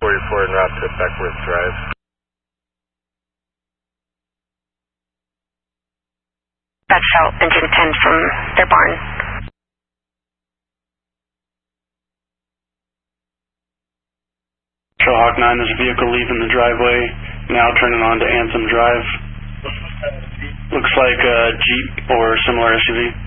44 en route to Beckworth Drive. That's out engine 10 from their barn. Hawk 9, there's a vehicle leaving the driveway, now turning on to Anthem Drive. Looks like a Jeep or similar SUV.